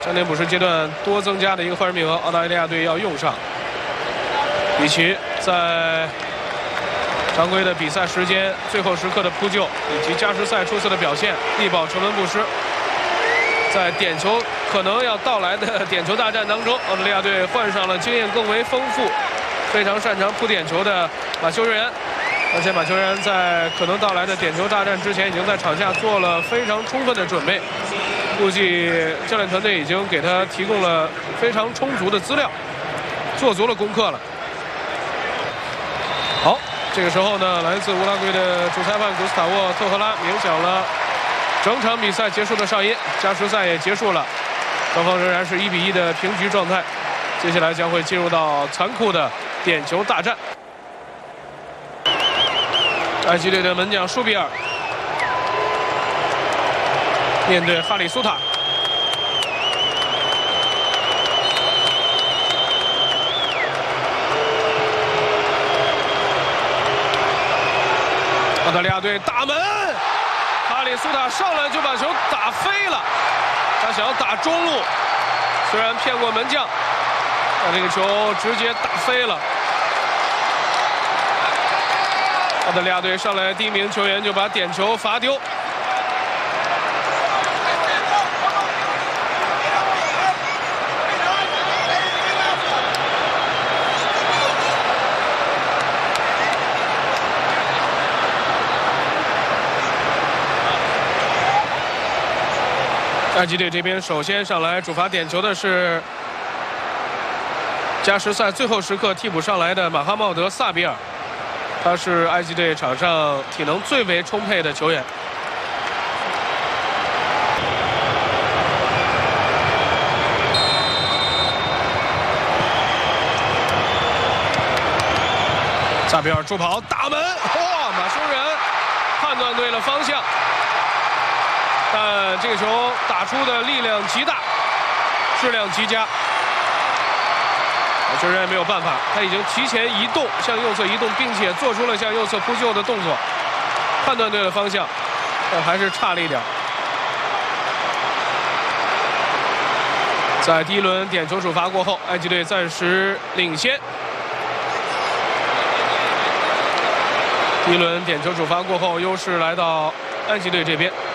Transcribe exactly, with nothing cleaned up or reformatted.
三点补时阶段多增加的一个换人名额，澳大利亚队要用上。比奇在常规的比赛时间、最后时刻的扑救以及加时赛出色的表现，力保球门不失。在点球可能要到来的点球大战当中，澳大利亚队换上了经验更为丰富、非常擅长扑点球的马修瑞安。而且马修瑞安在可能到来的点球大战之前，已经在场下做了非常充分的准备。估计教练团队已经给他提供了非常充足的资料，做足了功课了。好，这个时候呢，来自乌拉圭的主裁判古斯塔沃·特赫拉鸣响了整场比赛结束的哨音，加时赛也结束了，双方仍然是一比一的平局状态。接下来将会进入到残酷的点球大战。埃及队的门将舒比尔面对哈里苏塔，澳大利亚队打门，哈里苏塔上来就把球打飞了，他想要打中路，虽然骗过门将，但这个球直接打飞了。澳大利亚队上来第一名球员就把点球罚丢。埃及队这边首先上来主罚点球的是加时赛最后时刻替补上来的马哈茂德·萨比尔，他是埃及队场上体能最为充沛的球员。萨比尔助跑打门，哇！马修仁判断对了方向。但这个球打出的力量极大，质量极佳，马修仁也没有办法，他已经提前移动，向右侧移动，并且做出了向右侧扑救的动作，判断对了方向，但还是差了一点。在第一轮点球处罚过后，埃及队暂时领先。第一轮点球处罚过后，优势来到埃及队这边。